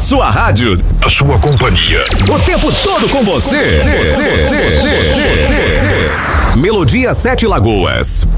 sua rádio, a sua companhia, o tempo todo com você. Melodia 7 Lagoas.